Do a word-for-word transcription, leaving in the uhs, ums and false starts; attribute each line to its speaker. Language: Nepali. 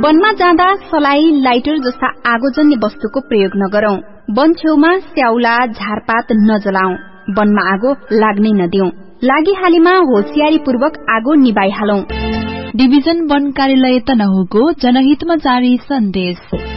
Speaker 1: वनमा जाँदा सलाई, लाइटर जस्ता आगोजन्य वस्तुको प्रयोग नगरौं। वन छेउमा स्याउला, झारपात नजलाऊ। वनमा आगो लाग्नै नदिऊ। लागिहालेमा होशियारीपूर्वक आगो निभाइहालौं।
Speaker 2: डिभिजन वन कार्यालय तनहुको जनहितमा जारी सन्देश।